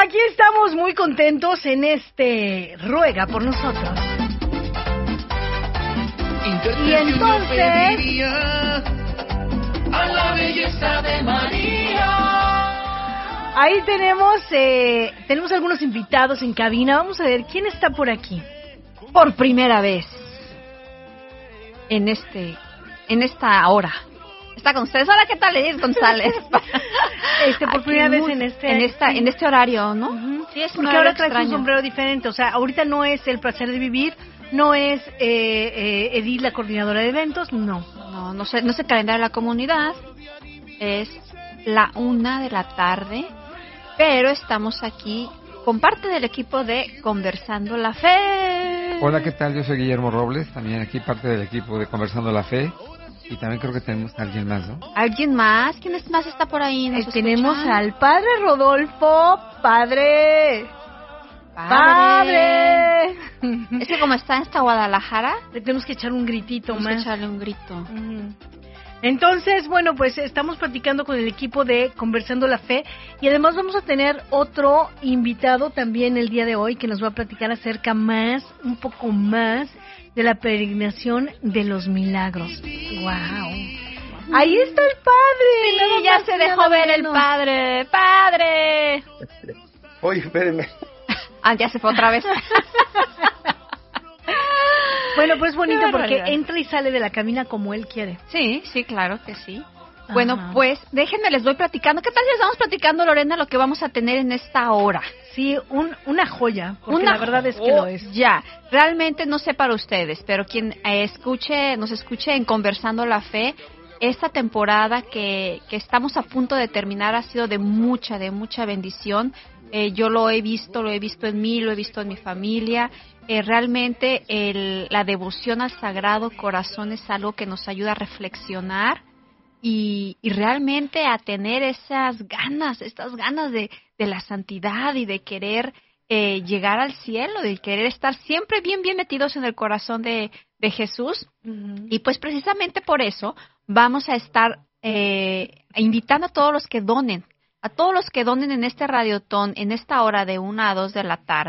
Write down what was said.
aquí estamos muy contentos en Ruega por nosotros. Y entonces a la belleza de María. Ahí tenemos algunos invitados en cabina. Vamos a ver quién está por aquí. Por primera vez en esta hora. Está con ustedes. Hola, ¿qué tal, Edith González? Por primera vez en este horario, ¿no? Uh-huh. Sí, es porque ahora traes un sombrero diferente. O sea, ahorita no es el placer de vivir, no es Edith la coordinadora de eventos, no. No sé el calendario de la comunidad. Es la 1 de la tarde, pero estamos aquí con parte del equipo de Conversando la Fe. Hola, ¿qué tal? Yo soy Guillermo Robles, también aquí parte del equipo de Conversando la Fe. Y también creo que tenemos a alguien más, ¿no? ¿Alguien más? ¿Quién más está por ahí? Tenemos al Padre Rodolfo. ¡Padre! Es que como está en esta Guadalajara, le tenemos que echar un gritito más. Tenemos que echarle un grito. Uh-huh. Entonces, bueno, pues estamos platicando con el equipo de Conversando la Fe y además vamos a tener otro invitado también el día de hoy que nos va a platicar acerca un poco más de la peregrinación de los milagros. ¡Wow! Ahí está el Padre. Sí, ya se dejó ver el Padre. ¡Padre! Oye, espérenme. Ya se fue otra vez. Bueno, pues bonito porque entra y sale de la cabina como él quiere. Sí, claro que sí. Ajá. Bueno, pues déjenme, les voy platicando. ¿Qué tal si les vamos platicando, Lorena, lo que vamos a tener en esta hora? Sí, una joya, porque la verdad es que lo es. Ya, realmente no sé para ustedes, pero quien nos escuche en Conversando la Fe, esta temporada que estamos a punto de terminar ha sido de mucha bendición. Yo lo he visto en mí, lo he visto en mi familia. Realmente la devoción al Sagrado Corazón es algo que nos ayuda a reflexionar y realmente a tener estas ganas de la santidad y de querer llegar al cielo, de querer estar siempre bien metidos en el corazón de Jesús. Uh-huh. Y pues precisamente por eso vamos a estar invitando a todos los que donen en este radiotón, en esta hora de 1 a 2 de la tarde.